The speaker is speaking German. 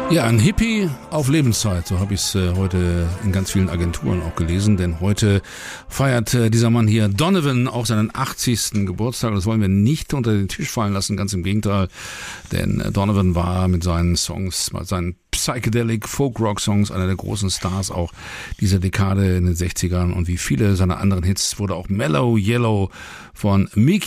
Ja, ein Hippie auf Lebenszeit, so habe ich es heute in ganz vielen Agenturen auch gelesen, denn heute feiert dieser Mann hier, Donovan, auch seinen 80. Geburtstag. Das wollen wir nicht unter den Tisch fallen lassen, ganz im Gegenteil, denn Donovan war mit seinen Songs, mit seinen Psychedelic Folk-Rock-Songs einer der großen Stars auch dieser Dekade in den 60ern, und wie viele seiner anderen Hits wurde auch Mellow Yellow von Mickey